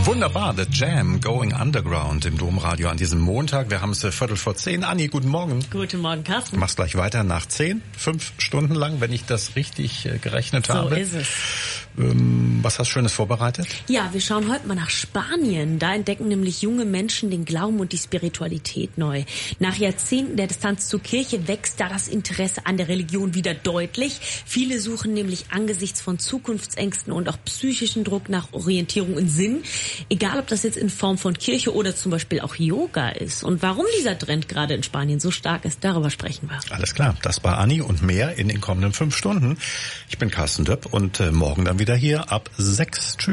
Wunderbar, The Jam, Going Underground im Domradio an diesem Montag. Wir haben es 10:15. Anni, guten Morgen. Guten Morgen, Carsten. Du machst gleich weiter nach 10, 5 Stunden lang, wenn ich das richtig gerechnet habe. So ist es. Was hast du Schönes vorbereitet? Ja, wir schauen heute mal nach Spanien. Da entdecken nämlich junge Menschen den Glauben und die Spiritualität neu. Nach Jahrzehnten der Distanz zur Kirche wächst da das Interesse an der Religion wieder deutlich. Viele suchen nämlich angesichts von Zukunftsängsten und auch psychischen Druck nach Orientierung und Sinn. Egal, ob das jetzt in Form von Kirche oder zum Beispiel auch Yoga ist. Und warum dieser Trend gerade in Spanien so stark ist, darüber sprechen wir. Alles klar, das war Anni und mehr in den kommenden 5 Stunden. Ich bin Carsten Döpp und morgen dann wieder hier ab 6. Tschüss.